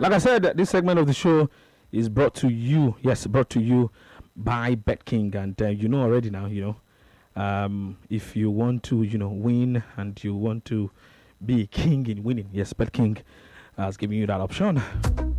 Like I said, this segment of the show is brought to you. Yes, brought to you by BetKing, and you know already now. If you want to, win and you want to be a king in winning, yes, BetKing has given you that option.